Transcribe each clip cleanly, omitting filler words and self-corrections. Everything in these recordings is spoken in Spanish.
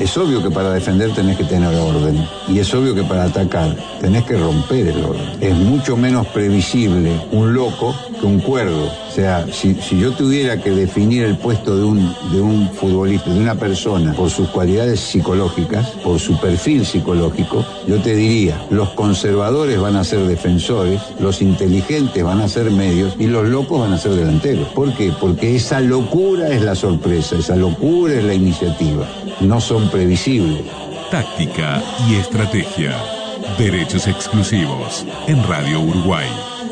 Es obvio que para defender tenés que tener orden, y es obvio que para atacar tenés que romper el orden. Es mucho menos previsible un loco que un cuerdo. O sea, si yo tuviera que definir el puesto de un futbolista, de una persona, por sus cualidades psicológicas, por su perfil psicológico, yo te diría, los conservadores van a ser defensores, los inteligentes van a ser medios y los locos van a ser delanteros. ¿Por qué? Porque esa locura es la sorpresa, esa locura es la iniciativa. No son previsibles. Táctica y estrategia. Derechos exclusivos en Radio Uruguay.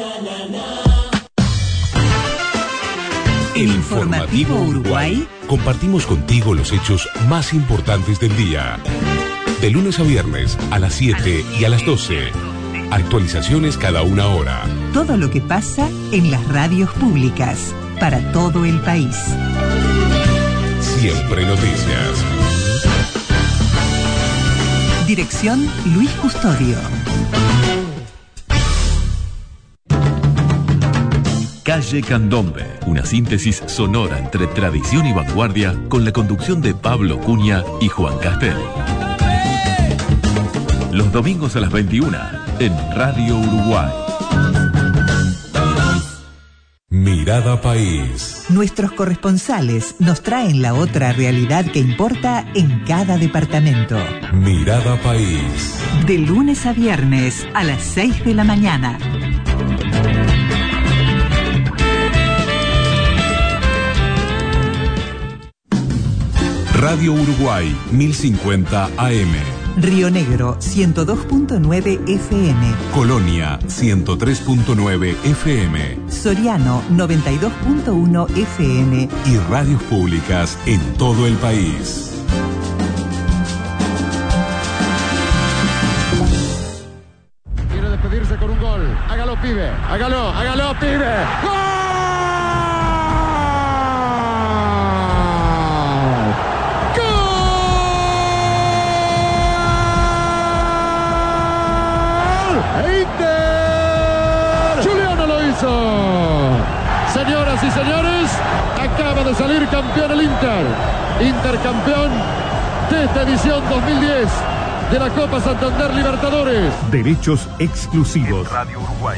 En Informativo Uruguay compartimos contigo los hechos más importantes del día. De lunes a viernes a las 7 y a las 12. Actualizaciones cada una hora. Todo lo que pasa en las radios públicas para todo el país. Siempre noticias. Dirección Luis Custodio. Calle Candombe, una síntesis sonora entre tradición y vanguardia con la conducción de Pablo Cunha y Juan Castel. Los domingos a las 21 en Radio Uruguay. Mirada País. Nuestros corresponsales nos traen la otra realidad que importa en cada departamento. Mirada País. De lunes a viernes a las 6 de la mañana. Radio Uruguay 1050 AM. Río Negro 102.9 FM. Colonia 103.9 FM. Soriano 92.1 FM. Y radios públicas en todo el país. Quiere despedirse con un gol. Hágalo, pibe. Hágalo, pibe. ¡Gol! Juliano lo hizo. Señoras y señores, acaba de salir campeón el Inter. Inter campeón de esta edición 2010 de la Copa Santander Libertadores. Derechos exclusivos. Radio Uruguay.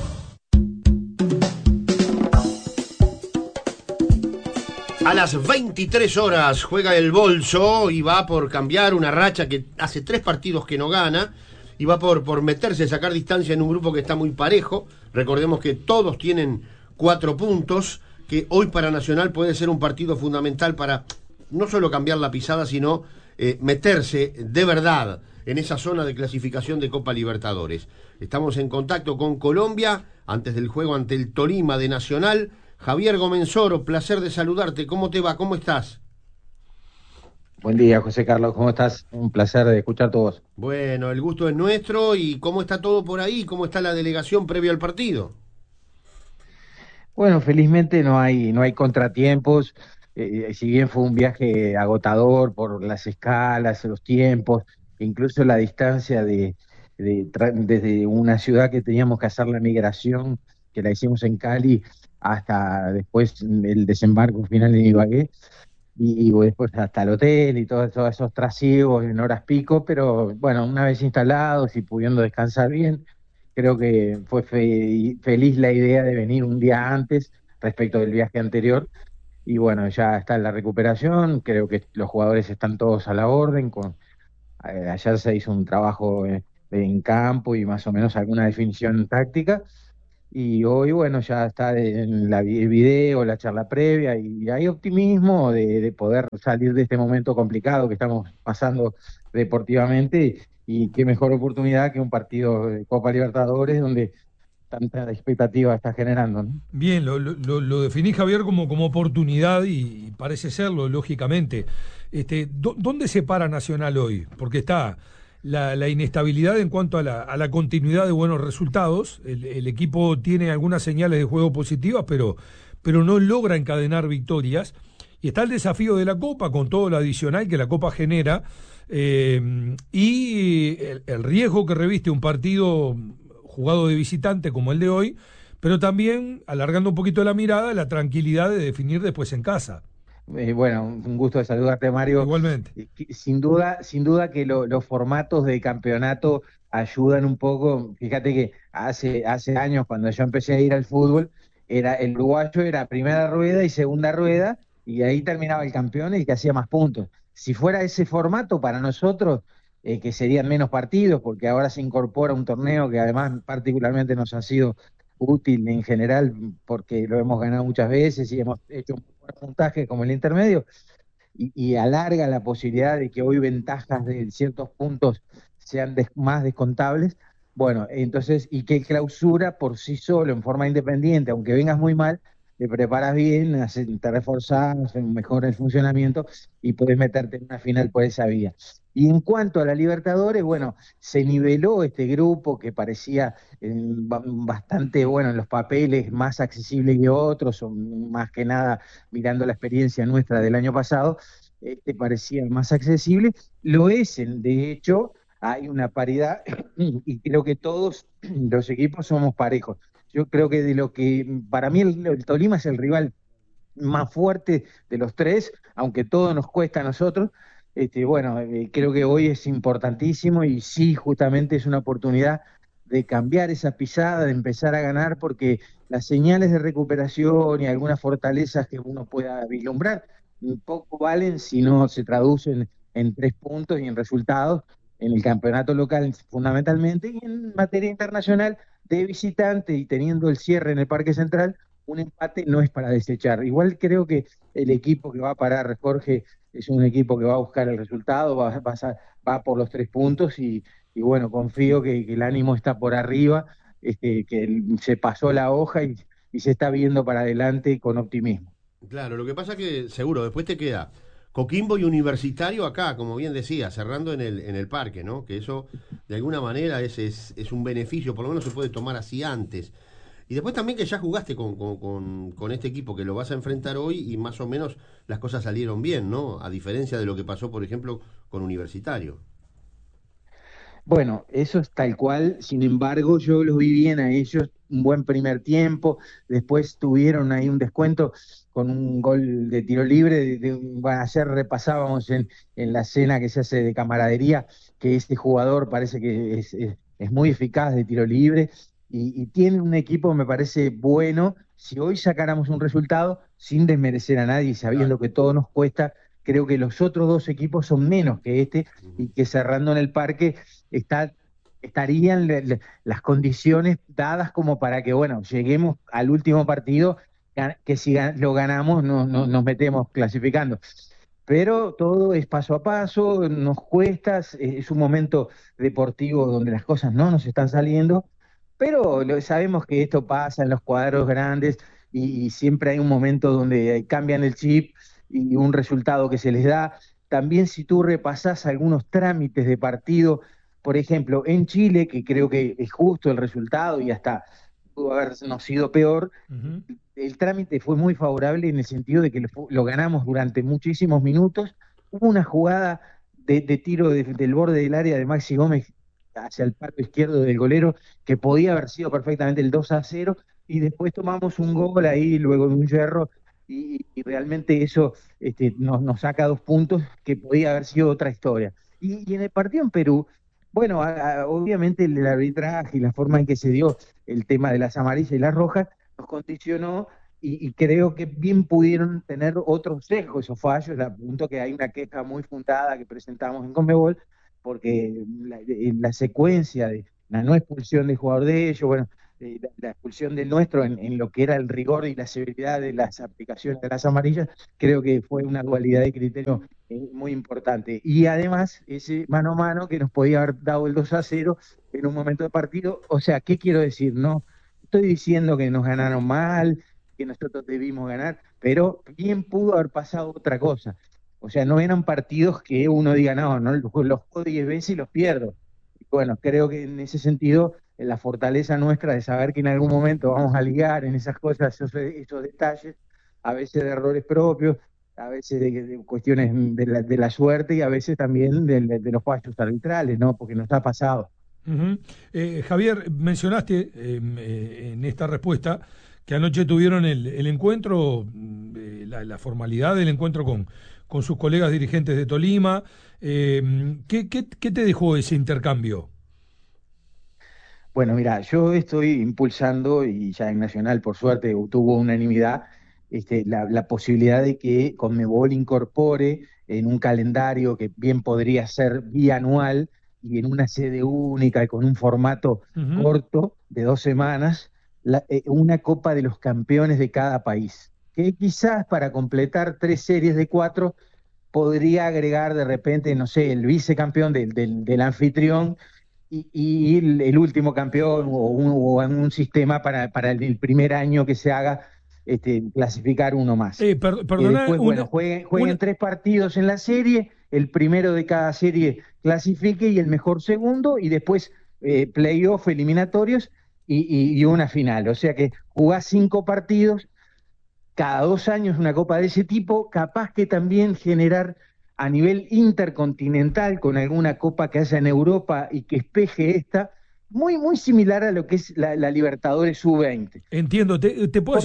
A las 23 horas juega el Bolso y va por cambiar una racha que hace 3 partidos que no gana. Y va por meterse, sacar distancia en un grupo que está muy parejo. Recordemos que todos tienen 4 puntos, que hoy para Nacional puede ser un partido fundamental para no solo cambiar la pisada, sino meterse de verdad en esa zona de clasificación de Copa Libertadores. Estamos en contacto con Colombia, antes del juego ante el Tolima de Nacional. Javier Gomenzoro, placer de saludarte. ¿Cómo te va? ¿Cómo estás? Buen día, José Carlos, ¿cómo estás? Un placer de escuchar tu voz. Bueno, el gusto es nuestro. ¿Y cómo está todo por ahí? ¿Cómo está la delegación previo al partido? Bueno, felizmente no hay contratiempos. Si bien fue un viaje agotador por las escalas, los tiempos, incluso la distancia desde una ciudad que teníamos que hacer la migración, que la hicimos en Cali, hasta después el desembarco final en Ibagué. Y después hasta el hotel y todos esos trasiegos en horas pico, pero bueno, una vez instalados y pudiendo descansar bien, creo que fue feliz la idea de venir un día antes respecto del viaje anterior, y bueno, ya está en la recuperación, creo que los jugadores están todos a la orden, ayer se hizo un trabajo en campo y más o menos alguna definición táctica. Y hoy, bueno, ya está en el video, la charla previa, y hay optimismo de poder salir de este momento complicado que estamos pasando deportivamente, y qué mejor oportunidad que un partido de Copa Libertadores donde tanta expectativa está generando, ¿no? Bien, lo definí, Javier, como oportunidad, y parece serlo, lógicamente. ¿Dónde se para Nacional hoy? Porque está la inestabilidad en cuanto a la continuidad de buenos resultados. El equipo tiene algunas señales de juego positivas, pero no logra encadenar victorias. Y está el desafío de la Copa, con todo lo adicional que la Copa genera, y el riesgo que reviste un partido jugado de visitante como el de hoy, pero también, alargando un poquito la mirada, la tranquilidad de definir después en casa. Bueno, un gusto de saludarte, Mario. Igualmente. Sin duda que los formatos de campeonato ayudan un poco. Fíjate que hace años, cuando yo empecé a ir al fútbol, el uruguayo era primera rueda y segunda rueda, y ahí terminaba el campeón y el que hacía más puntos. Si fuera ese formato para nosotros, que serían menos partidos, porque ahora se incorpora un torneo que además particularmente nos ha sido útil en general, porque lo hemos ganado muchas veces y hemos hecho un buen puntaje como el intermedio, y alarga la posibilidad de que hoy ventajas de ciertos puntos sean más descontables. Bueno, entonces, y que clausura por sí solo, en forma independiente, aunque vengas muy mal, te preparas bien, te reforzás, mejora el funcionamiento y puedes meterte en una final por esa vía. Y en cuanto a la Libertadores, bueno, se niveló este grupo que parecía bastante, bueno, en los papeles más accesible que otros, o más que nada mirando la experiencia nuestra del año pasado, este parecía más accesible. Lo es, de hecho, hay una paridad y creo que todos los equipos somos parejos. Yo creo que para mí el Tolima es el rival más fuerte de los tres, aunque todo nos cuesta a nosotros. Bueno, creo que hoy es importantísimo y sí, justamente es una oportunidad de cambiar esa pisada, de empezar a ganar, porque las señales de recuperación y algunas fortalezas que uno pueda vislumbrar poco valen si no se traducen en 3 puntos y en resultados en el campeonato local fundamentalmente, y en materia internacional de visitante y teniendo el cierre en el Parque Central, un empate no es para desechar. Igual creo que el equipo que va a parar, Jorge, es un equipo que va a buscar el resultado, va por los 3 puntos y bueno, confío que el ánimo está por arriba, que se pasó la hoja y se está viendo para adelante con optimismo. Claro, lo que pasa que seguro después te queda Coquimbo y Universitario acá, como bien decía, cerrando en el parque, ¿no? Que eso de alguna manera es un beneficio, por lo menos se puede tomar así antes. Y después también que ya jugaste con este equipo que lo vas a enfrentar hoy y más o menos las cosas salieron bien, ¿no? A diferencia de lo que pasó, por ejemplo, con Universitario. Bueno, eso es tal cual, sin embargo, yo los vi bien a ellos, un buen primer tiempo, después tuvieron ahí un descuento con un gol de tiro libre, bueno, ayer repasábamos en la escena que se hace de camaradería, que este jugador parece que es muy eficaz de tiro libre y tiene un equipo, me parece bueno. Si hoy sacáramos un resultado, sin desmerecer a nadie, sabiendo que todo nos cuesta, creo que los otros dos equipos son menos que este y que cerrando en el parque está, estarían las condiciones dadas como para que, bueno, lleguemos al último partido, que si lo ganamos nos metemos clasificando. Pero todo es paso a paso, nos cuesta, es un momento deportivo donde las cosas no nos están saliendo, pero sabemos que esto pasa en los cuadros grandes y siempre hay un momento donde cambian el chip y un resultado que se les da. También si tú repasás algunos trámites de partido, por ejemplo, en Chile, que creo que es justo el resultado y hasta pudo habernos sido peor, Ujú. el trámite fue muy favorable en el sentido de que lo ganamos durante muchísimos minutos. Hubo una jugada de tiro del borde del área de Maxi Gómez hacia el palo izquierdo del golero que podía haber sido perfectamente el 2-0 y después tomamos un gol ahí luego de un yerro y realmente eso nos saca 2 puntos que podía haber sido otra historia. Y en el partido en Perú, bueno, obviamente el arbitraje y la forma en que se dio el tema de las amarillas y las rojas nos condicionó y creo que bien pudieron tener otros sesgos esos fallos. A punto que hay una queja muy fundada que presentamos en Conmebol, porque en la secuencia de la no expulsión del jugador de ellos, bueno, la expulsión del nuestro en lo que era el rigor y la severidad de las aplicaciones de las amarillas, creo que fue una dualidad de criterio muy importante. Y además, ese mano a mano que nos podía haber dado el 2-0 en un momento de partido. O sea, ¿qué quiero decir? No estoy diciendo que nos ganaron mal, que nosotros debimos ganar, pero bien pudo haber pasado otra cosa. O sea, no eran partidos que uno diga, no, los juego 10 veces y los pierdo. Bueno, creo que en ese sentido, la fortaleza nuestra de saber que en algún momento vamos a ligar en esas cosas, esos detalles, a veces de errores propios, a veces de cuestiones de la suerte y a veces también de los fallos arbitrales, ¿no? Porque nos ha pasado. Ujú. Javier, mencionaste en esta respuesta que anoche tuvieron el encuentro, la formalidad del encuentro con sus colegas dirigentes de Tolima. ¿Qué te dejó ese intercambio? Bueno, mira, yo estoy impulsando, y ya en Nacional, por suerte, tuvo unanimidad, la posibilidad de que Conmebol incorpore en un calendario que bien podría ser bianual y en una sede única y con un formato corto de 2 semanas, una Copa de los Campeones de cada país, que quizás para completar 3 series de 4 podría agregar de repente, no sé, el vicecampeón del anfitrión y el último campeón o en un sistema para el primer año que se haga, clasificar uno más. Que Perdona, después, bueno, jueguen 3 partidos en la serie, el primero de cada serie clasifique y el mejor segundo, y después playoff eliminatorios y una final. O sea que jugás 5 partidos, cada 2 años una copa de ese tipo, capaz que también generar a nivel intercontinental con alguna copa que haya en Europa y que espeje esta, muy, muy similar a lo que es la Libertadores Sub-20. Entiendo, te puedo hacer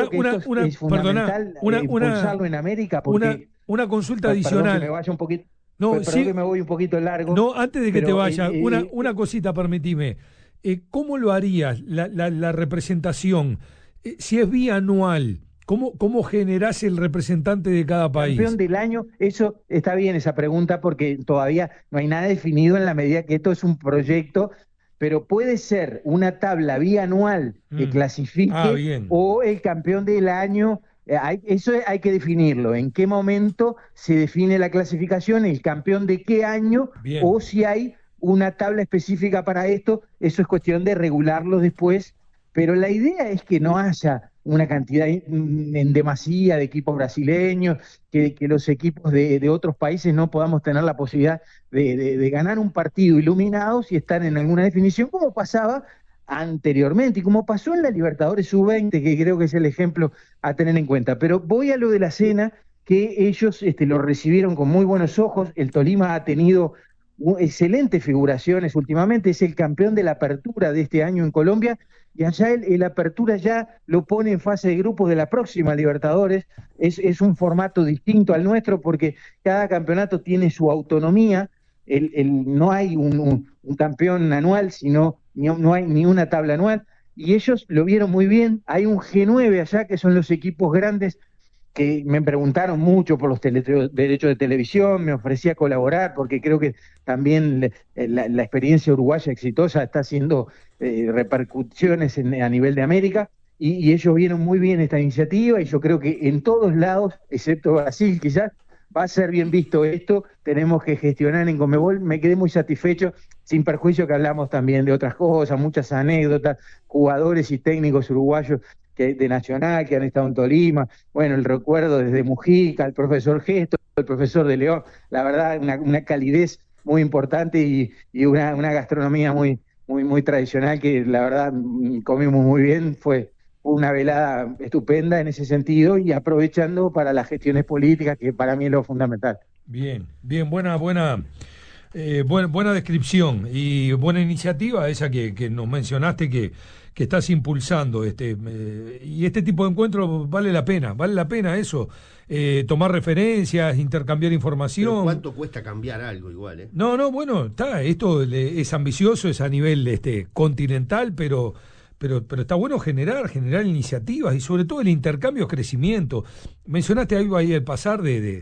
es fundamental impulsarlo en América, porque una consulta adicional. Perdón que me vaya un poquito, que me voy un poquito largo. No, antes de que te vaya, una cosita, permitime. ¿Cómo lo harías la representación? Si es bianual, ¿cómo generás el representante de cada país? Campeón del año, eso está bien esa pregunta, porque todavía no hay nada definido en la medida que esto es un proyecto, pero puede ser una tabla bianual que clasifique o el campeón del año. Eso hay que definirlo, en qué momento se define la clasificación, el campeón de qué año, o si hay una tabla específica para esto. Eso es cuestión de regularlo después, pero la idea es que no haya una cantidad en demasía de equipos brasileños, que los equipos de otros países no podamos tener la posibilidad de ganar un partido iluminados y estar en alguna definición, como pasaba anteriormente y como pasó en la Libertadores Sub-20, que creo que es el ejemplo a tener en cuenta. Pero voy a lo de la cena, que ellos lo recibieron con muy buenos ojos. El Tolima ha tenido excelentes figuraciones últimamente, es el campeón de la apertura de este año en Colombia, y allá el apertura ya lo pone en fase de grupos de la próxima Libertadores. Es un formato distinto al nuestro, porque cada campeonato tiene su autonomía. No hay un campeón anual, sino no hay ni una tabla anual, y ellos lo vieron muy bien. Hay un G9 allá, que son los equipos grandes, que me preguntaron mucho por los derechos de televisión, me ofrecí a colaborar, porque creo que también la experiencia uruguaya exitosa está haciendo repercusiones a nivel de América, y ellos vieron muy bien esta iniciativa, y yo creo que en todos lados, excepto Brasil quizás, va a ser bien visto esto. Tenemos que gestionar en Conmebol. Me quedé muy satisfecho, sin perjuicio que hablamos también de otras cosas, muchas anécdotas, jugadores y técnicos uruguayos de Nacional que han estado en Tolima. Bueno, el recuerdo desde Mujica, el profesor Gesto, el profesor de León. La verdad, una calidez muy importante y una gastronomía muy, muy, muy tradicional, que la verdad comimos muy bien. Fue una velada estupenda en ese sentido, y aprovechando para las gestiones políticas, que para mí es lo fundamental. Bien, buena descripción y buena iniciativa esa que nos mencionaste, que estás impulsando. Y este tipo de encuentros vale la pena eso, tomar referencias, intercambiar información. ¿Pero cuánto cuesta cambiar algo igual? No, bueno, esto es ambicioso, es a nivel continental, pero está bueno generar iniciativas, y sobre todo el intercambio es crecimiento. Mencionaste algo ahí al pasar de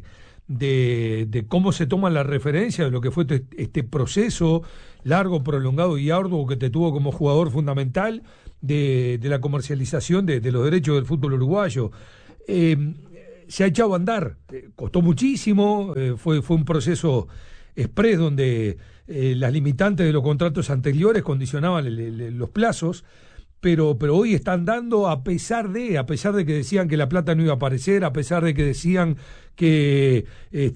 cómo se toma la referencia de lo que fue este proceso largo, prolongado y arduo que te tuvo como jugador fundamental de la comercialización de los derechos del fútbol uruguayo. Se ha echado a andar, costó muchísimo, fue un proceso express donde las limitantes de los contratos anteriores condicionaban los plazos. Pero hoy están dando, a pesar de que decían que la plata no iba a aparecer, a pesar de que decían que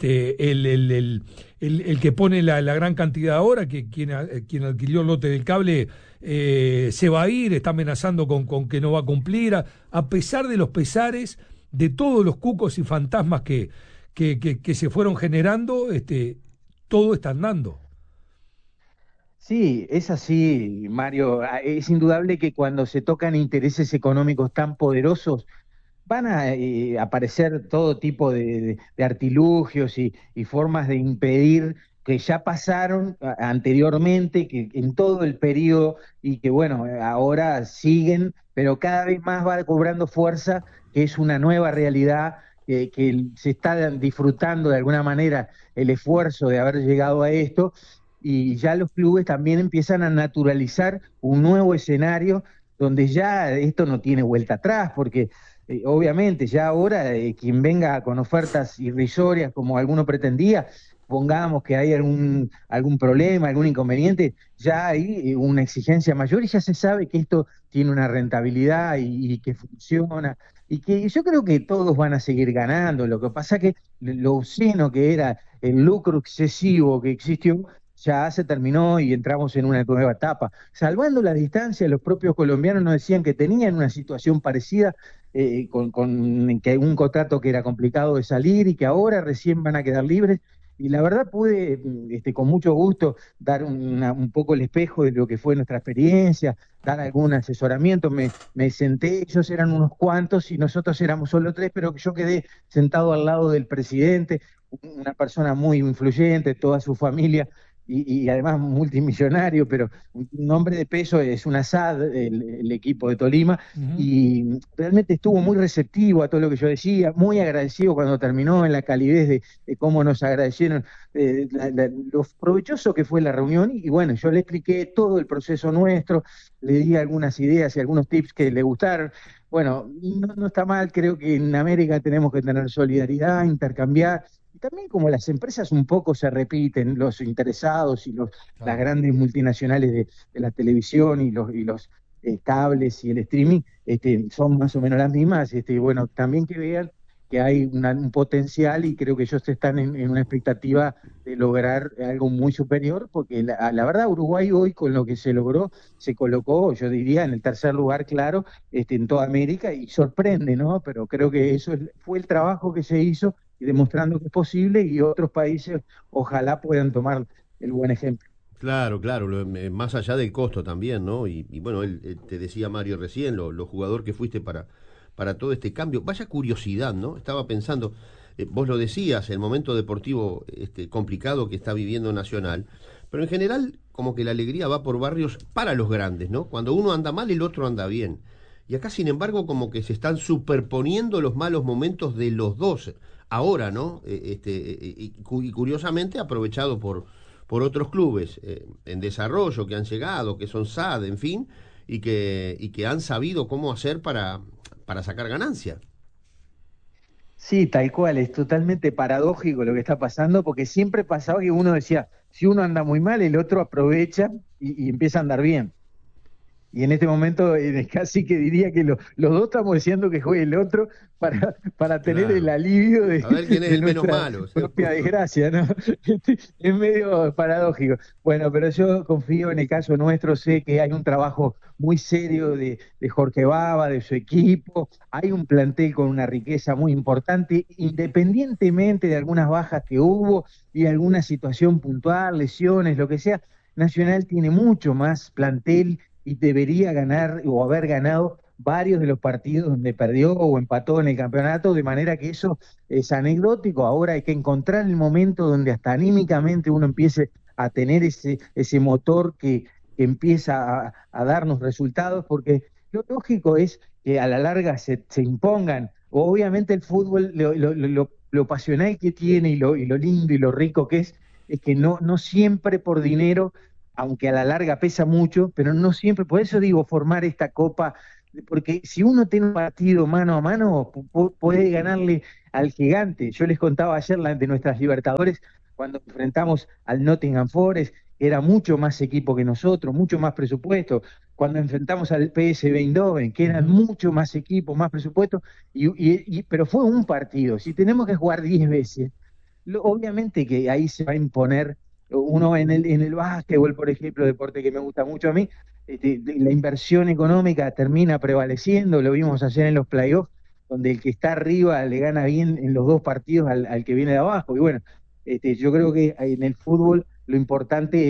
el que pone la gran cantidad ahora, que quien adquirió el lote del cable, se va a ir, está amenazando con que no va a cumplir, a pesar de los pesares, de todos los cucos y fantasmas que se fueron generando, todo está andando. Sí, es así, Mario. Es indudable que cuando se tocan intereses económicos tan poderosos, van a aparecer todo tipo de artilugios y formas de impedir que ya pasaron anteriormente, que en todo el periodo y que bueno, ahora siguen, pero cada vez más va cobrando fuerza, que es una nueva realidad, que se está disfrutando de alguna manera el esfuerzo de haber llegado a esto. Y ya los clubes también empiezan a naturalizar un nuevo escenario donde ya esto no tiene vuelta atrás, porque obviamente, ya ahora quien venga con ofertas irrisorias como alguno pretendía, pongamos que hay algún problema, algún inconveniente, ya hay una exigencia mayor y ya se sabe que esto tiene una rentabilidad y que funciona. Y que yo creo que todos van a seguir ganando. Lo que pasa que lo obsceno que era el lucro excesivo que existió, ya se terminó y entramos en una nueva etapa. Salvando la distancia, los propios colombianos nos decían que tenían una situación parecida con que un contrato que era complicado de salir y que ahora recién van a quedar libres. Y la verdad pude, con mucho gusto, dar un poco el espejo de lo que fue nuestra experiencia, dar algún asesoramiento. Me senté, ellos eran unos cuantos y nosotros éramos solo tres, pero yo quedé sentado al lado del presidente, una persona muy influyente, toda su familia, y además multimillonario, pero un hombre de peso, es un Asad, el equipo de Tolima, y realmente estuvo muy receptivo a todo lo que yo decía, muy agradecido cuando terminó, en la calidez de cómo nos agradecieron, lo provechoso que fue la reunión, y bueno, yo le expliqué todo el proceso nuestro, le di algunas ideas y algunos tips que le gustaron. Bueno, no está mal, creo que en América tenemos que tener solidaridad, intercambiar, y también como las empresas un poco se repiten, los interesados y las grandes multinacionales de la televisión y los cables y el streaming, son más o menos las mismas. Bueno, también que vean que hay un potencial y creo que ellos están en una expectativa de lograr algo muy superior, porque la verdad Uruguay hoy con lo que se logró se colocó, yo diría, en el tercer lugar, claro, en toda América y sorprende, ¿no? Pero creo que eso fue el trabajo que se hizo y demostrando que es posible y otros países ojalá puedan tomar el buen ejemplo. Claro, claro, más allá del costo también, ¿no? Y bueno, él te decía Mario recién, lo jugador que fuiste para todo este cambio. Vaya curiosidad, ¿no? Estaba pensando, vos lo decías, el momento deportivo complicado que está viviendo Nacional, pero en general como que la alegría va por barrios para los grandes, ¿no? Cuando uno anda mal, el otro anda bien. Y acá, sin embargo, como que se están superponiendo los malos momentos de los dos ahora, ¿no? Y curiosamente aprovechado por otros clubes en desarrollo que han llegado, que son SAD, en fin, y que han sabido cómo hacer para sacar ganancia. Sí, tal cual, es totalmente paradójico lo que está pasando, porque siempre pasaba que uno decía, si uno anda muy mal, el otro aprovecha y empieza a andar bien. Y en este momento casi que diría que los dos estamos deseando que juegue el otro para tener el Claro. alivio A ver quién es de el menos nuestra malo. propia desgracia, ¿no? Es medio paradójico. Bueno, pero yo confío en el caso nuestro, sé que hay un trabajo muy serio de Jorge Baba, de su equipo, hay un plantel con una riqueza muy importante, independientemente de algunas bajas que hubo y alguna situación puntual, lesiones, lo que sea. Nacional tiene mucho más plantel y debería ganar o haber ganado varios de los partidos donde perdió o empató en el campeonato, de manera que eso es anecdótico. Ahora hay que encontrar el momento donde hasta anímicamente uno empiece a tener ese motor que empieza a darnos resultados, porque lo lógico es que a la larga se impongan. Obviamente el fútbol, lo pasional que tiene y lo lindo y lo rico que es que no siempre por dinero, aunque a la larga pesa mucho, pero no siempre, por eso digo, formar esta copa, porque si uno tiene un partido mano a mano, puede ganarle al gigante. Yo les contaba ayer de nuestras Libertadores, cuando enfrentamos al Nottingham Forest, que era mucho más equipo que nosotros, mucho más presupuesto, cuando enfrentamos al PSV Eindhoven, que eran mucho más equipo, más presupuesto, pero fue un partido. Si tenemos que jugar 10 veces, obviamente que ahí se va a imponer. Uno en el básquetbol, por ejemplo, deporte que me gusta mucho a mí, la inversión económica termina prevaleciendo, lo vimos ayer en los playoffs, donde el que está arriba le gana bien en los dos partidos al que viene de abajo. Y bueno, yo creo que en el fútbol lo importante es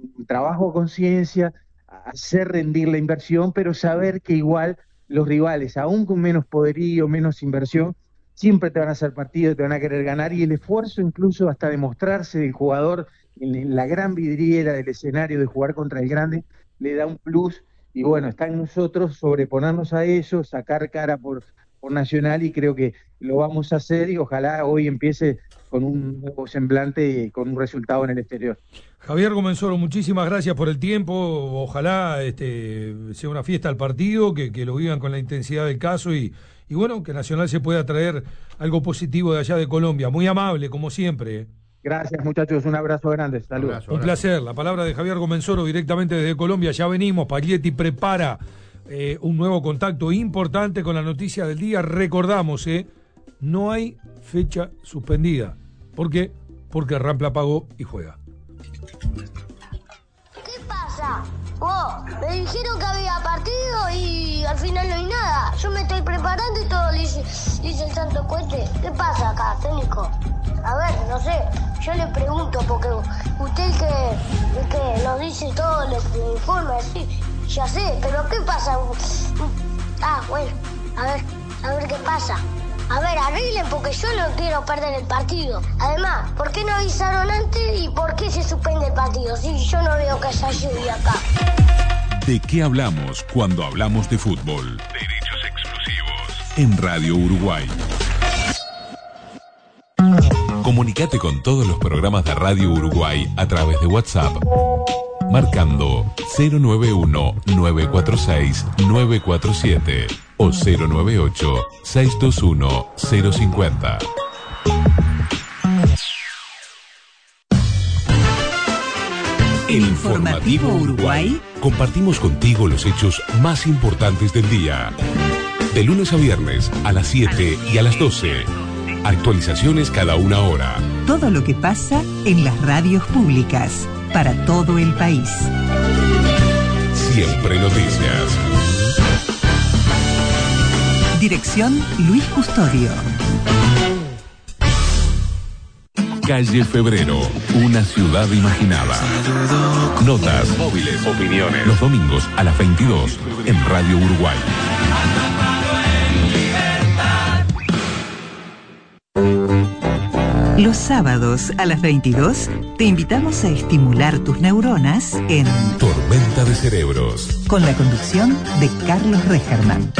un trabajo a conciencia, hacer rendir la inversión, pero saber que igual los rivales, aún con menos poderío, menos inversión, siempre te van a hacer partido, te van a querer ganar, y el esfuerzo incluso hasta demostrarse del jugador en la gran vidriera del escenario de jugar contra el grande, le da un plus, y bueno, está en nosotros sobreponernos a eso, sacar cara por Nacional, y creo que lo vamos a hacer, y ojalá hoy empiece con un nuevo semblante y con un resultado en el exterior. Javier Comensoro, muchísimas gracias por el tiempo. Ojalá sea una fiesta al partido, que lo vivan con la intensidad del caso y bueno, que Nacional se pueda traer algo positivo de allá de Colombia. Muy amable, como siempre. Gracias, muchachos, un abrazo grande, saludos. Un placer. La palabra de Javier Comensoro directamente desde Colombia. Ya venimos. Paglietti prepara un nuevo contacto importante con la noticia del día. Recordamos, no hay fecha suspendida. ¿Por qué? Porque Rampla pagó y juega. ¿Qué pasa? Me dijeron que había partido y al final no hay nada. Yo me estoy preparando y todo le hice el santo cohete. ¿Qué pasa acá, técnico? A ver, no sé, yo le pregunto porque usted el que nos dice todo, le informa, así, ya sé, pero ¿qué pasa? Bueno, a ver qué pasa. A ver, arreglen porque yo no quiero perder el partido. Además, ¿por qué no avisaron antes y por qué se suspende el partido? Si yo no veo que haya lluvia acá. ¿De qué hablamos cuando hablamos de fútbol? Derechos exclusivos en Radio Uruguay. Comunicate con todos los programas de Radio Uruguay a través de WhatsApp, marcando 091-946-947 o 098-621-050. El Informativo Uruguay. Compartimos contigo los hechos más importantes del día. De lunes a viernes a las 7 y a las 12. Actualizaciones cada una hora. Todo lo que pasa en las radios públicas para todo el país. Siempre noticias. Dirección Luis Custodio. Calle Febrero, una ciudad imaginada. Notas, móviles, opiniones. Los domingos a las 22 en Radio Uruguay. Los sábados a las 22 te invitamos a estimular tus neuronas en Tormenta de Cerebros, con la conducción de Carlos Regerman.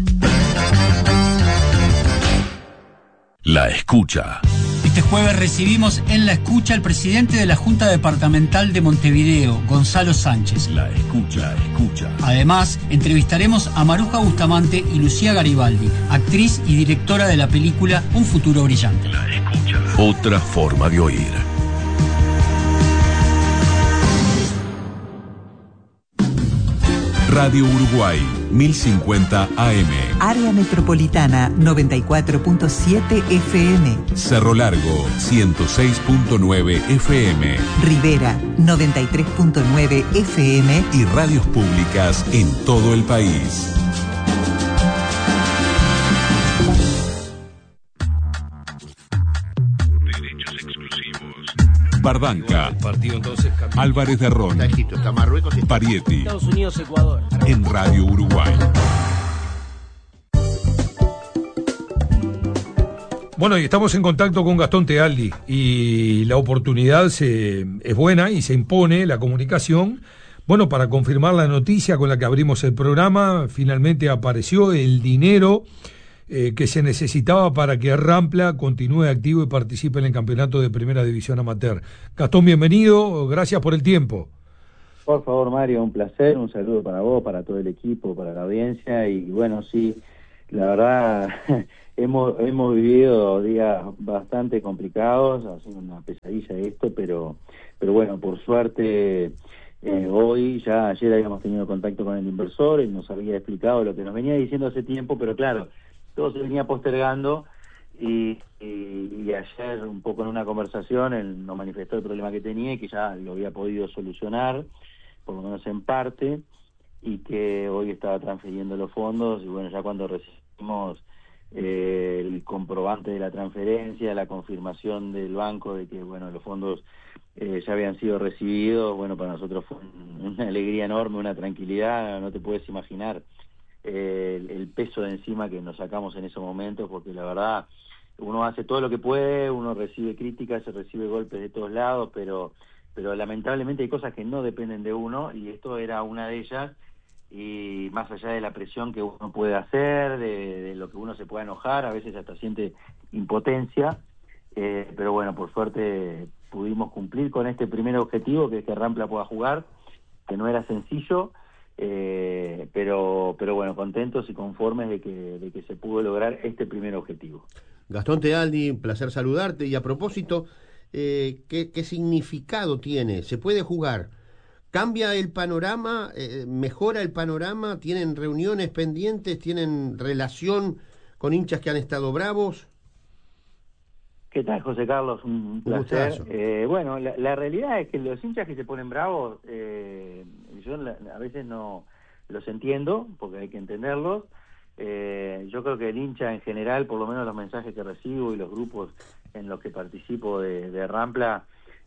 La escucha. Este jueves recibimos en La Escucha al presidente de la Junta Departamental de Montevideo, Gonzalo Sánchez. La escucha. Además, entrevistaremos a Maruja Bustamante y Lucía Garibaldi, actriz y directora de la película Un futuro brillante. La escucha. Otra forma de oír. Radio Uruguay, 1050 AM. Área Metropolitana, 94.7 FM. Cerro Largo, 106.9 FM. Rivera, 93.9 FM. Y radios públicas en todo el país. Derechos exclusivos. Bardanca, Partido entonces Álvarez de Ron, Está Egipto, está Marruecos, está Parietti, Estados Unidos, Ecuador. en Radio Uruguay. Bueno, y estamos en contacto con Gastón Tealdi y la oportunidad es buena y se impone la comunicación. Bueno, para confirmar la noticia con la que abrimos el programa, finalmente apareció el dinero que se necesitaba para que Rampla continúe activo y participe en el campeonato de Primera División Amateur. Gastón, bienvenido, gracias por el tiempo. Por favor, Mario, un placer, un saludo para vos, para todo el equipo, para la audiencia, y bueno, sí, la verdad hemos vivido días bastante complicados, ha sido una pesadilla esto, pero bueno, por suerte ayer habíamos tenido contacto con el inversor, él nos había explicado lo que nos venía diciendo hace tiempo, pero claro, todo se venía postergando y ayer un poco en una conversación él nos manifestó el problema que tenía y que ya lo había podido solucionar, por lo menos en parte, y que hoy estaba transfiriendo los fondos, y bueno, ya cuando recibimos el comprobante de la transferencia, la confirmación del banco de que bueno, los fondos ya habían sido recibidos. Bueno, para nosotros fue una alegría enorme, una tranquilidad, no te puedes imaginar el peso de encima que nos sacamos en esos momentos, porque la verdad uno hace todo lo que puede, uno recibe críticas, se recibe golpes de todos lados, pero lamentablemente hay cosas que no dependen de uno, y esto era una de ellas. Y más allá de la presión que uno puede hacer, de lo que uno se pueda enojar, a veces hasta siente impotencia, pero bueno, por suerte pudimos cumplir con este primer objetivo, que es que Rampla pueda jugar, que no era sencillo, pero bueno, contentos y conformes de que se pudo lograr este primer objetivo. Gastón Tealdi, un placer saludarte. Y a propósito, ¿qué significado tiene? ¿Se puede jugar? ¿Cambia el panorama? ¿Mejora el panorama? ¿Tienen reuniones pendientes? ¿Tienen relación con hinchas que han estado bravos? ¿Qué tal, José Carlos? Un placer. Bueno, la realidad es que los hinchas que se ponen bravos, yo a veces no los entiendo, porque hay que entenderlos. Yo creo que el hincha en general, por lo menos los mensajes que recibo y los grupos en los que participo de Rampla,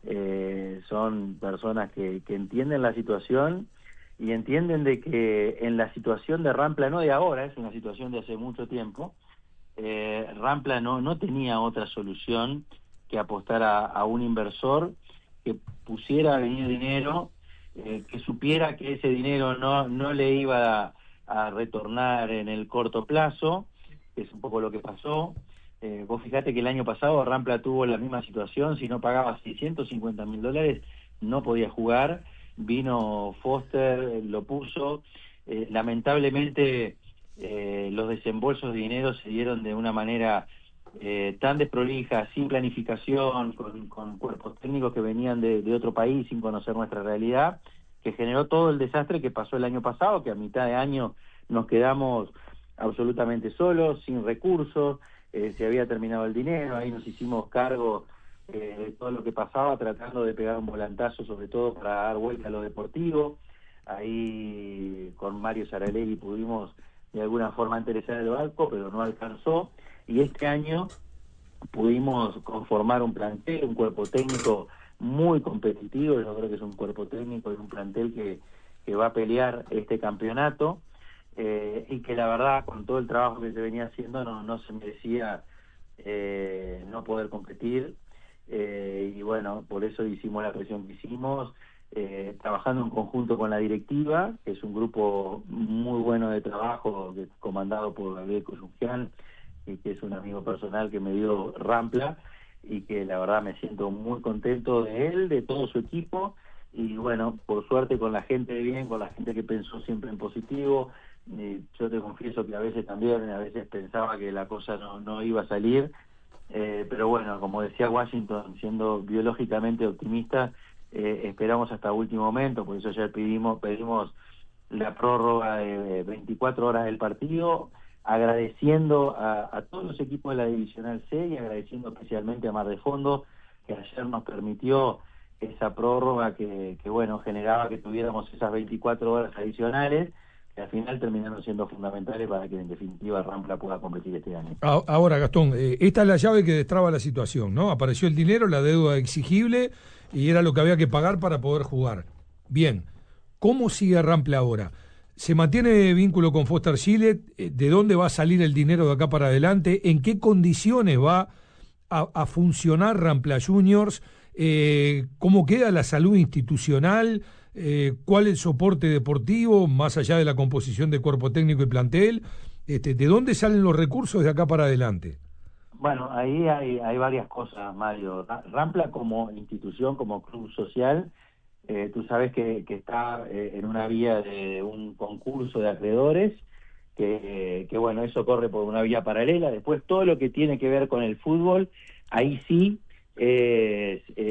son personas que entienden la situación y entienden de que en la situación de Rampla, no de ahora, es una situación de hace mucho tiempo, Rampla no tenía otra solución que apostar a un inversor que pusiera a venir dinero, que supiera que ese dinero no le iba a retornar en el corto plazo, que es un poco lo que pasó. Vos fijate que el año pasado Rampla tuvo la misma situación, si no pagaba $650.000 no podía jugar, vino Foster, lo puso, lamentablemente los desembolsos de dinero se dieron de una manera tan desprolija, sin planificación, con cuerpos técnicos que venían de otro país sin conocer nuestra realidad, que generó todo el desastre que pasó el año pasado, que a mitad de año nos quedamos absolutamente solos, sin recursos. Se había terminado el dinero, ahí nos hicimos cargo de todo lo que pasaba, tratando de pegar un volantazo, sobre todo para dar vuelta a lo deportivo. Ahí con Mario Saralegui pudimos de alguna forma enderezar el barco, pero no alcanzó. Y este año pudimos conformar un plantel, un cuerpo técnico muy competitivo. Yo creo que es un cuerpo técnico y un plantel que va a pelear este campeonato. Y que la verdad, con todo el trabajo que se venía haciendo, no se merecía no poder competir, y bueno, por eso hicimos la presión que hicimos, trabajando en conjunto con la directiva, que es un grupo muy bueno de trabajo, comandado por Gabriel Cuyungian, y que es un amigo personal que me dio Rampla, y que la verdad me siento muy contento de él, de todo su equipo, y bueno, por suerte con la gente de bien, con la gente que pensó siempre en positivo. Yo te confieso que a veces pensaba que la cosa no iba a salir, pero bueno, como decía Washington, siendo biológicamente optimista, esperamos hasta último momento, por eso ya pedimos la prórroga de 24 horas del partido, agradeciendo a todos los equipos de la Divisional C y agradeciendo especialmente a Mar de Fondo, que ayer nos permitió esa prórroga que bueno, generaba que tuviéramos esas 24 horas adicionales, que al final terminaron siendo fundamentales para que en definitiva Rampla pueda competir este año. Ahora, Gastón, esta es la llave que destraba la situación, ¿no? Apareció el dinero, la deuda exigible, y era lo que había que pagar para poder jugar. Bien, ¿cómo sigue Rampla ahora? ¿Se mantiene vínculo con Foster Chile? ¿De dónde va a salir el dinero de acá para adelante? ¿En qué condiciones va a funcionar Rampla Juniors? ¿Cómo queda la salud institucional? ¿Cuál es el soporte deportivo, más allá de la composición de cuerpo técnico y plantel? ¿De dónde salen los recursos de acá para adelante? Bueno, ahí hay varias cosas, Mario. Rampla como institución, como club social, tú sabes que está en una vía de un concurso de acreedores, que bueno, eso corre por una vía paralela. Después todo lo que tiene que ver con el fútbol, ahí sí